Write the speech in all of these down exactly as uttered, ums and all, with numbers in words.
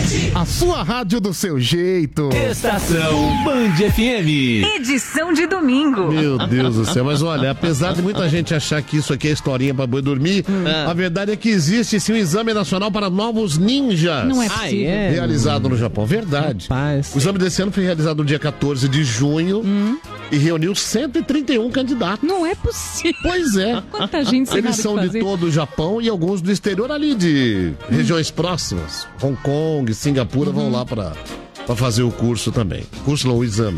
A sua rádio do seu jeito. Estação Band F M. Edição de domingo. Meu Deus do céu, mas olha, apesar de muita gente achar que isso aqui é historinha pra boi dormir, hum. a verdade é que existe sim um exame nacional para novos ninjas. Não é possível. Ah, é? Realizado no Japão, verdade. Rapaz. O exame desse ano foi realizado no dia quatorze de junho hum. e reuniu cento e trinta e um candidatos. Não é possível. Pois é. Quanta gente. Eles são de todo o Japão e alguns do exterior ali de hum. regiões próximas. Hong Kong, Singapura, uhum. vão lá para fazer o curso também. Curso não, o exame.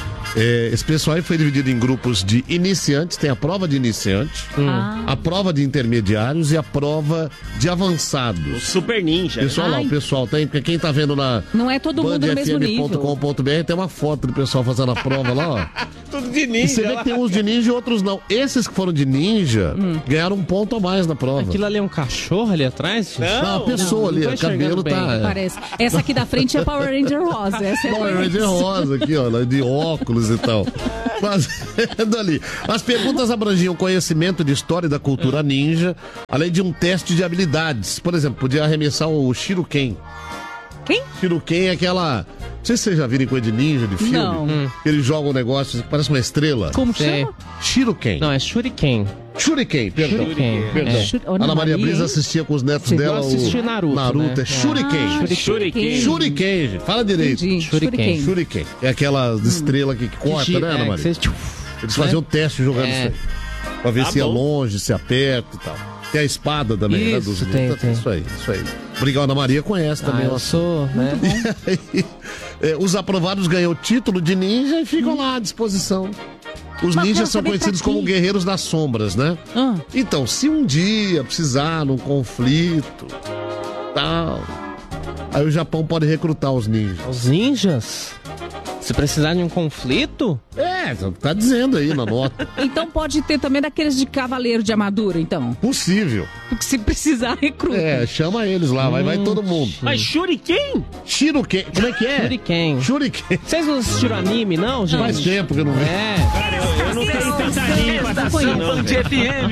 É, esse pessoal aí foi dividido em grupos de iniciantes, tem a prova de iniciante, hum. a prova de intermediários e a prova de avançados. O super ninja. Pessoal lá, o pessoal tem, porque quem tá vendo na não é todo mundo no mesmo nível. band f m ponto com ponto b r tem uma foto do pessoal fazendo a prova lá, ó. Tudo de ninja. E você vê que tem uns de ninja e outros não. Esses que foram de ninja hum. ganharam um ponto a mais na prova. Aquilo ali é um cachorro ali atrás? Não, não a pessoa não, ali, o cabelo bem. Tá... Parece. Essa aqui da frente é Power Ranger rosa. Essa é Power Ranger rosa aqui, ó, de óculos e tal. Fazendo ali. As perguntas abrangiam conhecimento de história e da cultura ninja, além de um teste de habilidades. Por exemplo, podia arremessar o Shuriken. Quem? Shuriken é aquela... Não sei se vocês já viram coisa de ninja, de filme. Não. Hum. Ele joga um negócio que parece uma estrela. Como chama? Shuriken. Não, é Shuriken. Shuriken, perdão. Shuriken. Perdão. É. Shur... Ana Maria Brisa assistia com os netos Você dela. Eu o Naruto. Naruto né? é Shuriken. Ah, Shuriken. Shuriken, gente. Fala direito. Shuriken. Shuriken. É aquela hum. estrela que, que corta, que, né, Ana Maria? É, você... Eles faziam é? teste jogando é. isso aí. Pra ver tá se bom. é longe, se aperta e tal. Tem a espada também, isso, né? Dos tem, tem. Isso aí, isso aí. Obrigado, Ana Maria conhece também. Ah, eu sou, né? Aí, é, os aprovados ganham o título de ninja e ficam hum. lá à disposição. Os Mas ninjas são conhecidos como guerreiros das sombras, né? Ah. Então, se um dia precisar num conflito, tal, aí o Japão pode recrutar os ninjas. Os ninjas? Se precisar de um conflito? É, tá dizendo aí na nota. Então pode ter também daqueles de cavaleiro de armadura, então? Possível. Porque se precisar, recruta. É, chama eles lá, hum, vai, vai todo mundo. Mas Shuriken? Shuriken, como é que é? Shuriken. Shuriken. Vocês não assistiram anime, não, gente? Faz tempo que eu não vejo. É. Cara, eu, eu não tenho tanta anime pra assistir, não.